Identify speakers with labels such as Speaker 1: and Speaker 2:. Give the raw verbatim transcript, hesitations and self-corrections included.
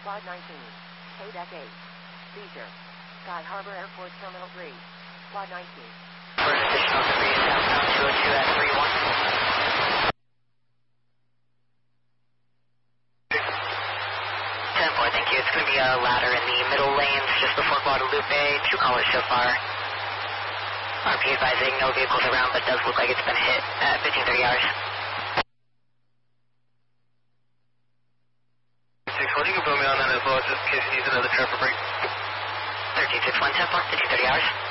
Speaker 1: Quad nineteen. Kodak eight. Seizure. Sky Harbor Airport Terminal three. Quad nineteen.
Speaker 2: For an additional three, southbound two oh two at three one. ten four, thank you. It's going to be a ladder in the middle lanes just before Guadalupe. Two callers so far. R P advising no vehicles around, but does look like it's been hit at fifteen thirty hours.
Speaker 3: six one, you can put me on that as well, just in case you need another traffic break.
Speaker 2: thirteen six one, ten four, fifteen thirty hours.